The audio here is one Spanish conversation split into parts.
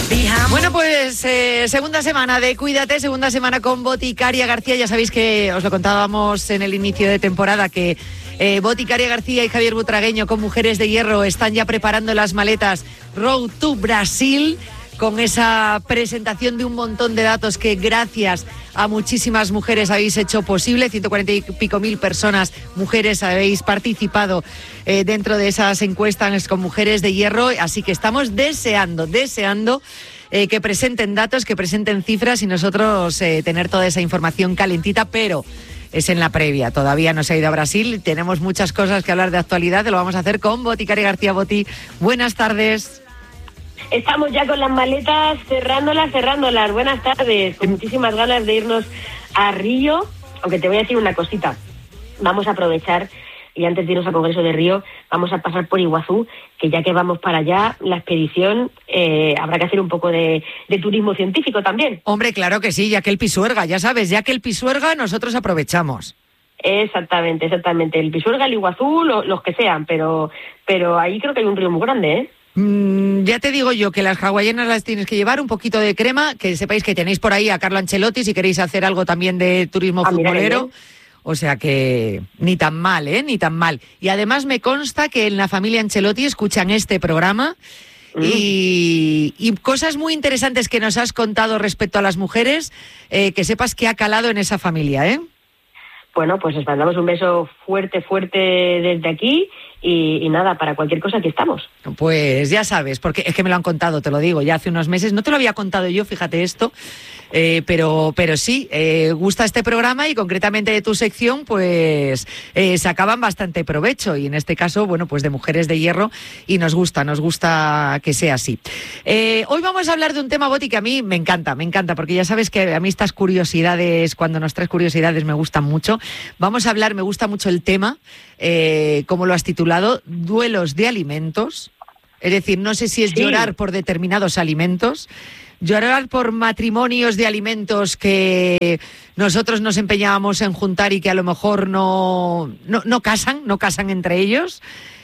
Bueno, pues segunda semana de Cuídate, segunda semana con Boticaria García. Ya sabéis que os lo contábamos en el inicio de temporada que Boticaria García y Javier Butragueño con Mujeres de Hierro están ya preparando las maletas Road to Brasil, con esa presentación de un montón de datos que gracias a muchísimas mujeres habéis hecho posible. 140 y pico mil personas, mujeres, habéis participado dentro de esas encuestas con Mujeres de Hierro, así que estamos deseando que presenten datos, que presenten cifras y nosotros tener toda esa información calentita, pero es en la previa, todavía no se ha ido a Brasil, tenemos muchas cosas que hablar de actualidad, lo vamos a hacer con Boticaria García. Boti, buenas tardes. Estamos ya con las maletas cerrándolas. Buenas tardes, con muchísimas ganas de irnos a Río, aunque te voy a decir una cosita. Vamos a aprovechar y antes de irnos al Congreso de Río vamos a pasar por Iguazú, que ya que vamos para allá, la expedición, habrá que hacer un poco de turismo científico también. Hombre, claro que sí, ya que el Pisuerga, ya sabes, ya que el Pisuerga nosotros aprovechamos. Exactamente, el Pisuerga, el Iguazú, los que sean, pero ahí creo que hay un río muy grande, ¿eh? Ya te digo yo que las hawaianas las tienes que llevar un poquito de crema, que sepáis que tenéis por ahí a Carlo Ancelotti si queréis hacer algo también de turismo futbolero. O sea que ni tan mal, ni tan mal. Y además me consta que en la familia Ancelotti escuchan este programa y cosas muy interesantes que nos has contado respecto a las mujeres, que sepas que ha calado en esa familia, ¿eh? Bueno, pues os mandamos un beso fuerte desde aquí y nada, para cualquier cosa aquí estamos. Pues ya sabes, porque es que me lo han contado, te lo digo, ya hace unos meses, no te lo había contado yo, fíjate esto, pero sí, gusta este programa y concretamente de tu sección, pues sacaban bastante provecho y en este caso, bueno, pues de Mujeres de Hierro y nos gusta que sea así. Hoy vamos a hablar de un tema, Boti, que a mí me encanta, porque ya sabes que a mí estas curiosidades, cuando nos traes curiosidades me gustan mucho. Vamos a hablar, me gusta mucho el tema, como lo has titulado, duelos de alimentos. Es decir, no sé si es llorar por determinados alimentos, llorar por matrimonios de alimentos que nosotros nos empeñábamos en juntar y que a lo mejor no casan entre ellos,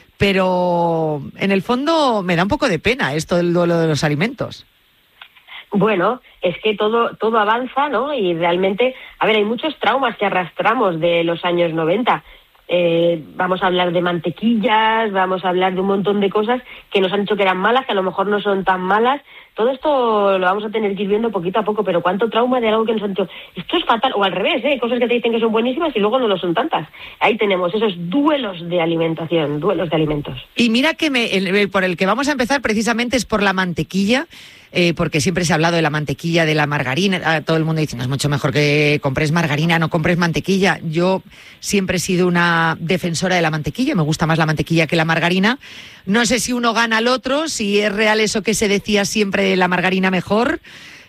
pero en el fondo me da un poco de pena esto del duelo de los alimentos. Bueno, es que todo avanza, ¿no? Y realmente, a ver, hay muchos traumas que arrastramos de los años 90. Vamos a hablar de mantequillas, vamos a hablar de un montón de cosas que nos han dicho que eran malas, que a lo mejor no son tan malas. Todo esto lo vamos a tener que ir viendo poquito a poco, pero cuánto trauma de algo que nos han dicho, esto es fatal, o al revés, cosas que te dicen que son buenísimas y luego no lo son tantas. Ahí tenemos esos duelos de alimentación, duelos de alimentos. Y mira que por el que vamos a empezar precisamente es por la mantequilla, porque siempre se ha hablado de la mantequilla, de la margarina. Todo el mundo dice, no, es mucho mejor que compres margarina, no compres mantequilla. Yo siempre he sido una defensora de la mantequilla, me gusta más la mantequilla que la margarina. No sé si uno gana al otro, si es real eso que se decía siempre de la margarina mejor,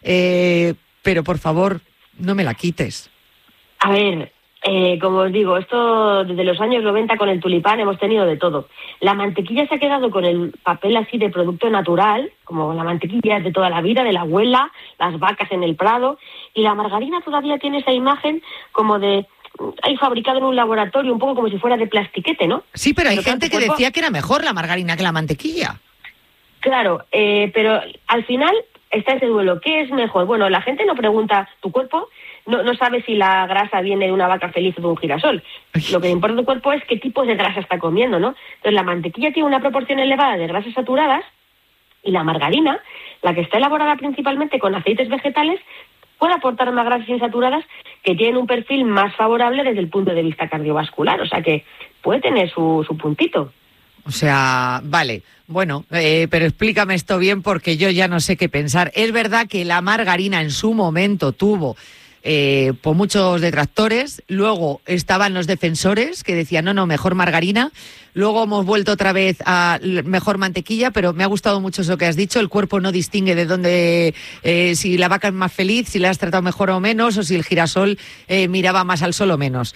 pero por favor, no me la quites. A ver, como os digo, esto desde los años 90 con el tulipán hemos tenido de todo. La mantequilla se ha quedado con el papel así de producto natural, como la mantequilla es de toda la vida, de la abuela, las vacas en el prado, y la margarina todavía tiene esa imagen como de hay fabricado en un laboratorio, un poco como si fuera de plastiquete, ¿no? Sí, pero hay gente que decía que era mejor la margarina que la mantequilla. Claro, pero al final está ese duelo. ¿Qué es mejor? Bueno, la gente no pregunta, tu cuerpo no sabe si la grasa viene de una vaca feliz o de un girasol. Lo que le importa a tu cuerpo es qué tipo de grasa está comiendo, ¿no? Entonces la mantequilla tiene una proporción elevada de grasas saturadas y la margarina, la que está elaborada principalmente con aceites vegetales, puede aportar unas grasas insaturadas que tienen un perfil más favorable desde el punto de vista cardiovascular. O sea que puede tener su puntito. O sea, vale, bueno, pero explícame esto bien porque yo ya no sé qué pensar. Es verdad que la margarina en su momento tuvo por muchos detractores, luego estaban los defensores que decían no, mejor margarina, luego hemos vuelto otra vez a mejor mantequilla, pero me ha gustado mucho eso que has dicho, el cuerpo no distingue de dónde, si la vaca es más feliz, si la has tratado mejor o menos, o si el girasol miraba más al sol o menos.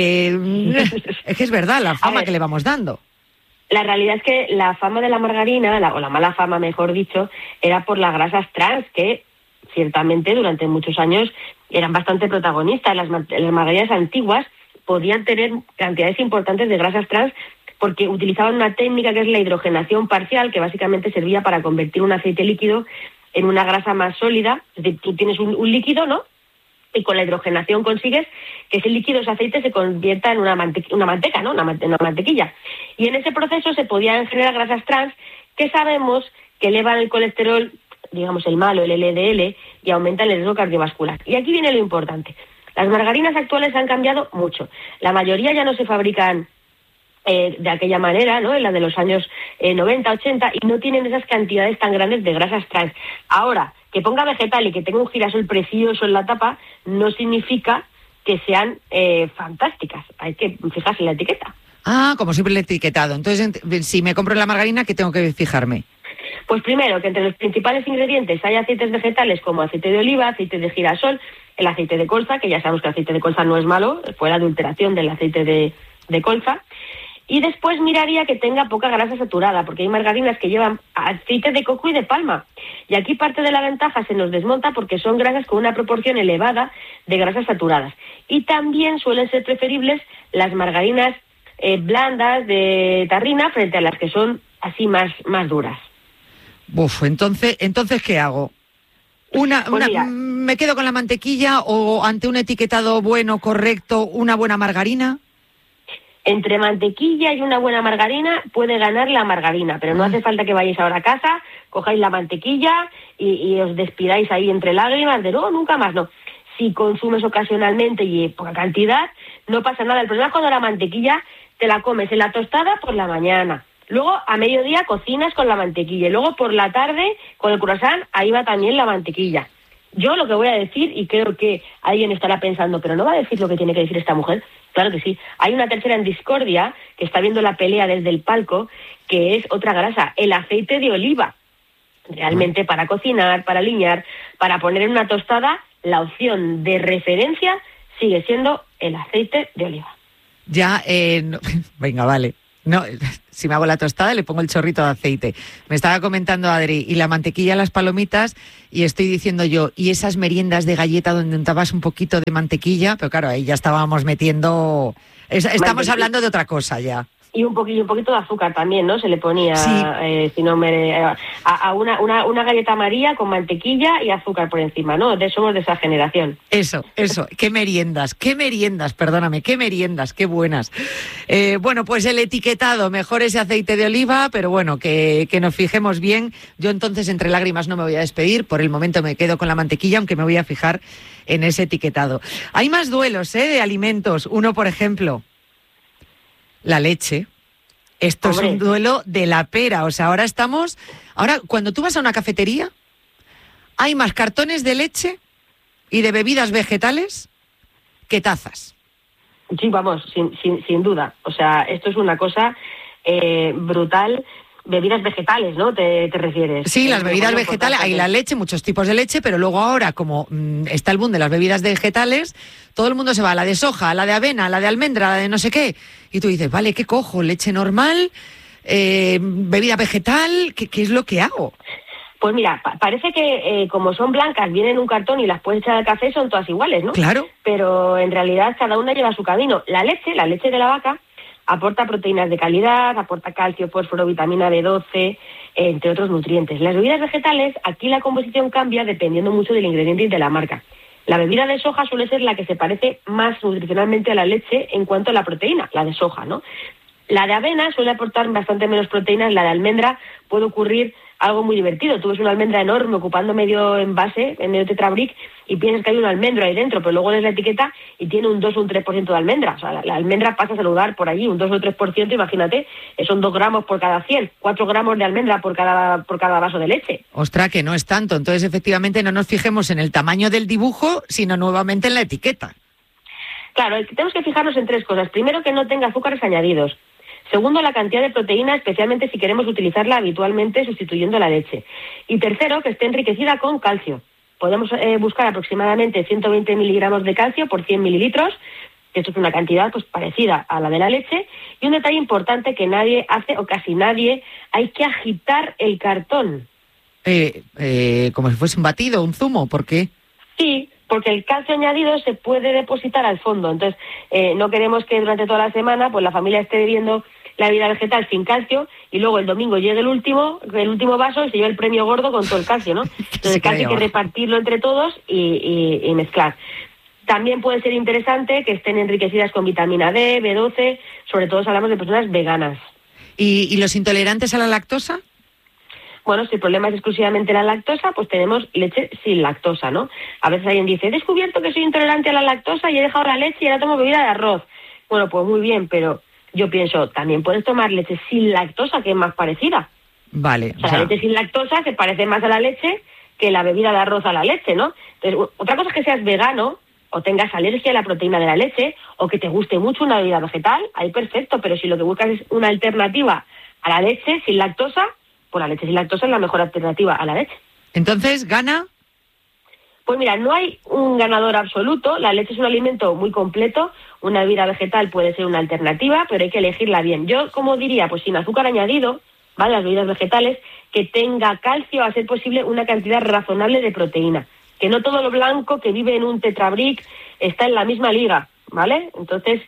Es que es verdad la fama que le vamos dando. La realidad es que la fama de la margarina, o la mala fama, mejor dicho, era por las grasas trans, que ciertamente durante muchos años eran bastante protagonistas. Las margarinas antiguas podían tener cantidades importantes de grasas trans porque utilizaban una técnica que es la hidrogenación parcial, que básicamente servía para convertir un aceite líquido en una grasa más sólida. Es decir, tú tienes un líquido, ¿no? Y con la hidrogenación consigues que ese líquido, ese aceite, se convierta en una manteca, ¿no? Una mantequilla. Y en ese proceso se podían generar grasas trans que sabemos que elevan el colesterol, digamos el malo, el LDL, y aumentan el riesgo cardiovascular. Y aquí viene lo importante. Las margarinas actuales han cambiado mucho. La mayoría ya no se fabrican de aquella manera, ¿no? En la de los años 90, 80, y no tienen esas cantidades tan grandes de grasas trans. Ahora, que ponga vegetal y que tenga un girasol precioso en la tapa no significa que sean fantásticas. Hay que fijarse en la etiqueta. Ah, como siempre el etiquetado. Entonces, si me compro la margarina, ¿qué tengo que fijarme? Pues primero, que entre los principales ingredientes hay aceites vegetales como aceite de oliva, aceite de girasol, el aceite de colza, que ya sabemos que el aceite de colza no es malo, fue la adulteración del aceite de colza. Y después miraría que tenga poca grasa saturada, porque hay margarinas que llevan aceite de coco y de palma. Y aquí parte de la ventaja se nos desmonta porque son grasas con una proporción elevada de grasas saturadas. Y también suelen ser preferibles las margarinas blandas de tarrina frente a las que son así más duras. Uf, entonces ¿qué hago? ¿Me quedo con la mantequilla o ante un etiquetado bueno, correcto, una buena margarina? Entre mantequilla y una buena margarina puede ganar la margarina, pero no hace falta que vayáis ahora a casa, cojáis la mantequilla y os despidáis ahí entre lágrimas de no, nunca más, no. Si consumes ocasionalmente y en poca cantidad, no pasa nada. El problema es cuando la mantequilla te la comes en la tostada por la mañana. Luego a mediodía cocinas con la mantequilla y luego por la tarde con el croissant ahí va también la mantequilla. Yo lo que voy a decir, y creo que alguien estará pensando, pero no va a decir lo que tiene que decir esta mujer. Claro que sí. Hay una tercera en discordia que está viendo la pelea desde el palco, que es otra grasa, el aceite de oliva. Realmente para cocinar, para aliñar, para poner en una tostada, la opción de referencia sigue siendo el aceite de oliva. Ya, no, venga, vale. No, si me hago la tostada le pongo el chorrito de aceite. Me estaba comentando Adri, y la mantequilla, las palomitas, y estoy diciendo yo, y esas meriendas de galleta donde untabas un poquito de mantequilla, pero claro, ahí ya estábamos metiendo... Estamos hablando de otra cosa ya. Y un poquito de azúcar también, ¿no? Se le ponía, sí. A una galleta María con mantequilla y azúcar por encima, ¿no? Somos de esa generación. Eso. Qué meriendas, perdóname, qué meriendas, qué buenas. Bueno, pues el etiquetado, mejor ese aceite de oliva, pero bueno, que nos fijemos bien. Yo entonces entre lágrimas no me voy a despedir, por el momento me quedo con la mantequilla, aunque me voy a fijar en ese etiquetado. Hay más duelos, de alimentos. Uno, por ejemplo... la leche. Esto es un duelo de la pera. O sea, ahora cuando tú vas a una cafetería, hay más cartones de leche y de bebidas vegetales que tazas. Sí, vamos, sin duda. O sea, esto es una cosa brutal. Bebidas vegetales, ¿no? ¿Te refieres? Sí, las bebidas vegetales, hay la leche, muchos tipos de leche, pero luego ahora, como está el boom de las bebidas vegetales, todo el mundo se va a la de soja, a la de avena, a la de almendra, a la de no sé qué, y tú dices, vale, ¿qué cojo? ¿Leche normal? ¿Bebida vegetal? ¿Qué es lo que hago? Pues mira, parece que como son blancas, vienen en un cartón y las puedes echar al café, son todas iguales, ¿no? Claro. Pero en realidad cada una lleva su camino. La leche de la vaca, aporta proteínas de calidad, aporta calcio, fósforo, vitamina B12, entre otros nutrientes. Las bebidas vegetales, aquí la composición cambia dependiendo mucho del ingrediente y de la marca. La bebida de soja suele ser la que se parece más nutricionalmente a la leche en cuanto a la proteína, la de soja, ¿no? La de avena suele aportar bastante menos proteínas, la de almendra puede ocurrir algo muy divertido. Tú ves una almendra enorme ocupando medio envase, en medio tetrabric, y piensas que hay un almendro ahí dentro, pero luego lees la etiqueta y tiene un 2 o un 3% de almendra. O sea, la almendra pasa a saludar por allí, un 2 o 3%, imagínate, son 2 gramos por cada 100, 4 gramos de almendra por cada vaso de leche. Ostras, que no es tanto. Entonces, efectivamente, no nos fijemos en el tamaño del dibujo, sino nuevamente en la etiqueta. Claro, tenemos que fijarnos en 3 cosas. Primero, que no tenga azúcares añadidos. Segundo, la cantidad de proteína, especialmente si queremos utilizarla habitualmente sustituyendo la leche. Y tercero, que esté enriquecida con calcio. Podemos buscar aproximadamente 120 miligramos de calcio por 100 mililitros, que esto es una cantidad pues parecida a la de la leche. Y un detalle importante que nadie hace, o casi nadie, hay que agitar el cartón. Como si fuese un batido, un zumo, ¿por qué? Sí, porque el calcio añadido se puede depositar al fondo. Entonces, no queremos que durante toda la semana pues la familia esté bebiendo la bebida vegetal sin calcio y luego el domingo llega el último vaso y se lleva el premio gordo con todo el calcio, ¿no? Entonces el calcio hay que repartirlo entre todos y mezclar. También puede ser interesante que estén enriquecidas con vitamina D, B12, sobre todo si hablamos de personas veganas. ¿Y los intolerantes a la lactosa? Bueno, si el problema es exclusivamente la lactosa, pues tenemos leche sin lactosa, ¿no? A veces alguien dice, he descubierto que soy intolerante a la lactosa y he dejado la leche y ahora tomo bebida de arroz. Bueno, pues muy bien, pero yo pienso, también puedes tomar leche sin lactosa, que es más parecida. Vale. O sea, la leche sin lactosa se parece más a la leche que la bebida de arroz a la leche, ¿no? Entonces, otra cosa es que seas vegano o tengas alergia a la proteína de la leche o que te guste mucho una bebida vegetal, ahí perfecto, pero si lo que buscas es una alternativa a la leche sin lactosa, pues la leche sin lactosa es la mejor alternativa a la leche. Entonces, ¿gana? Pues mira, no hay un ganador absoluto, la leche es un alimento muy completo, una bebida vegetal puede ser una alternativa, pero hay que elegirla bien. Yo, como diría, pues sin azúcar añadido, ¿vale? Las bebidas vegetales, que tenga calcio, a ser posible una cantidad razonable de proteína. Que no todo lo blanco que vive en un tetrabric está en la misma liga, ¿vale? Entonces,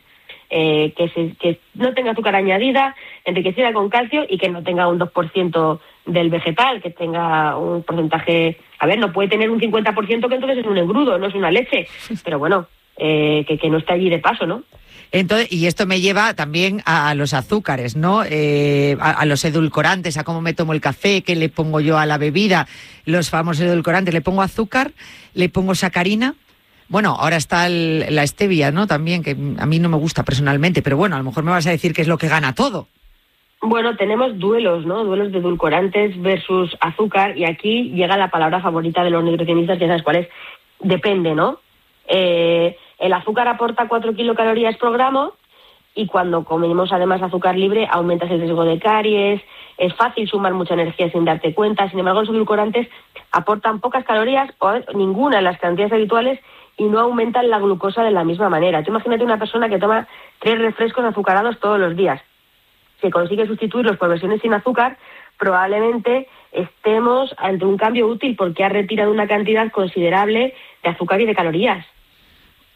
que no tenga azúcar añadida, enriquecida con calcio y que no tenga un 2% del vegetal, que tenga un porcentaje... A ver, no puede tener un 50% que entonces es un engrudo, no es una leche, pero bueno, que no esté allí de paso, ¿no? Entonces, y esto me lleva también a los azúcares, ¿no? A los edulcorantes, a cómo me tomo el café, qué le pongo yo a la bebida, los famosos edulcorantes. Le pongo azúcar, le pongo sacarina. Bueno, ahora está la stevia, ¿no? También, que a mí no me gusta personalmente, pero bueno, a lo mejor me vas a decir que es lo que gana todo. Bueno, tenemos duelos, ¿no? Duelos de edulcorantes versus azúcar, y aquí llega la palabra favorita de los nutricionistas, ya sabes cuál es. Depende, ¿no? El azúcar aporta 4 kilocalorías por gramo y cuando comemos además azúcar libre aumentas el riesgo de caries, es fácil sumar mucha energía sin darte cuenta. Sin embargo, los edulcorantes aportan pocas calorías o ninguna en las cantidades habituales y no aumentan la glucosa de la misma manera. Tú imagínate una persona que toma 3 refrescos azucarados todos los días. Si consigue sustituirlos por versiones sin azúcar, probablemente estemos ante un cambio útil porque ha retirado una cantidad considerable de azúcar y de calorías.